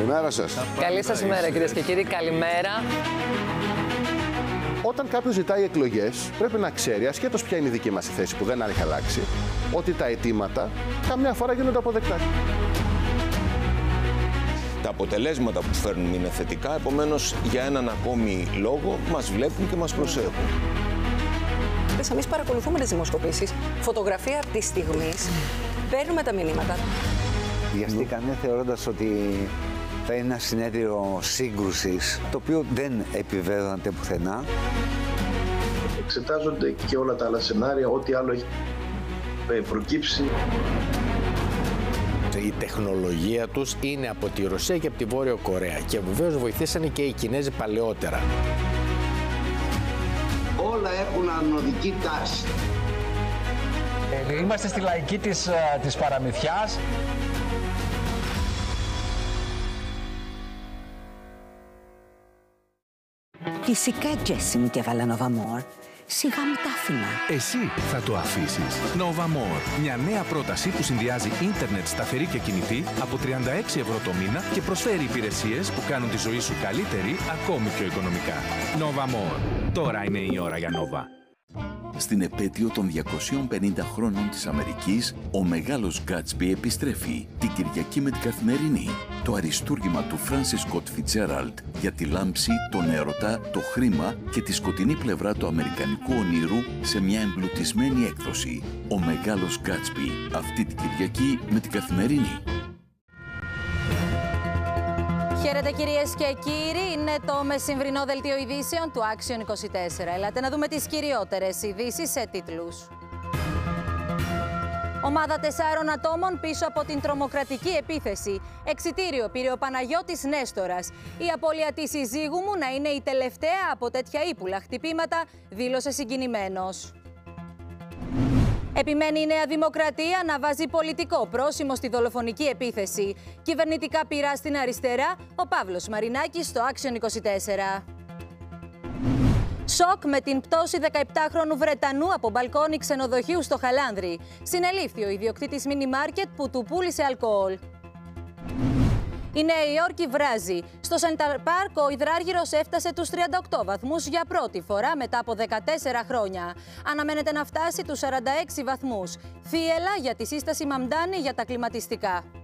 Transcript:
Καλημέρα σας. Καλή σας ημέρα, κυρίες και κύριοι. Καλημέρα. Όταν κάποιος ζητάει εκλογές, πρέπει να ξέρει, ασχέτως ποια είναι η δική μας η θέση που δεν έχει αλλάξει, ότι τα αιτήματα καμιά φορά γίνονται αποδεκτά. Τα αποτελέσματα που φέρνουν είναι θετικά, επομένως για έναν ακόμη λόγο μας βλέπουν και μας προσέχουν. Εμείς παρακολουθούμε τις δημοσκοπήσεις, φωτογραφία της στιγμής, παίρνουμε τα μηνύματα. Βιαστήκανε θεωρώντας ότι θα είναι ένα συνέδριο σύγκρουσης, το οποίο δεν επιβεβαιώνεται πουθενά. Εξετάζονται και όλα τα άλλα σενάρια, ό,τι άλλο έχει προκύψει. Η τεχνολογία τους είναι από τη Ρωσία και από τη Βόρεια Κορέα και βεβαίως βοηθήσανε και οι Κινέζοι παλαιότερα. Όλα έχουν ανωδική τάση. Είμαστε στη λαϊκή της παραμυθιάς. Φυσικά, Τζέσι μου, και έβαλα Nova More. Σιγά μου τα άφηνα. Εσύ θα το αφήσεις. Nova More. Μια νέα πρόταση που συνδυάζει ίντερνετ σταθερή και κινητή από 36 ευρώ το μήνα και προσφέρει υπηρεσίες που κάνουν τη ζωή σου καλύτερη ακόμη πιο οικονομικά. Nova More. Τώρα είναι η ώρα για Nova. Στην επέτειο των 250 χρόνων της Αμερικής, ο μεγάλος Γκάτσμπι επιστρέφει την Κυριακή με την Καθημερινή. Το αριστούργημα του Φράνσις Σκοτ Φιτσέραλντ για τη λάμψη, τον έρωτα, το χρήμα και τη σκοτεινή πλευρά του αμερικανικού ονείρου σε μια εμπλουτισμένη έκδοση. Ο μεγάλος Γκάτσμπι, αυτή την Κυριακή με την Καθημερινή. Χαίρετε κυρίες και κύριοι, είναι το μεσημβρινό δελτίο ειδήσεων του Action 24. Ελάτε να δούμε τις κυριότερες ειδήσεις σε τίτλους. Ομάδα 4 ατόμων πίσω από την τρομοκρατική επίθεση. Εξιτήριο πήρε ο Παναγιώτης Νέστορας. Η απώλεια της συζύγου μου να είναι η τελευταία από τέτοια ύπουλα χτυπήματα, δήλωσε συγκινημένος. Επιμένει η Νέα Δημοκρατία να βάζει πολιτικό πρόσημο στη δολοφονική επίθεση. Κυβερνητικά πειρά στην αριστερά, ο Παύλος Μαρινάκης στο Action 24. Σοκ με την πτώση 17χρονου Βρετανού από μπαλκόνι ξενοδοχείου στο Χαλάνδρι. Συνελήφθη ο ιδιοκτήτης μίνι μάρκετ που του πούλησε αλκοόλ. Η Νέα Υόρκη βράζει. Στο Central Park ο υδράργυρος έφτασε τους 38 βαθμούς για πρώτη φορά μετά από 14 χρόνια. Αναμένεται να φτάσει τους 46 βαθμούς. Θύελλα για τη σύσταση Μαμντάνη για τα κλιματιστικά.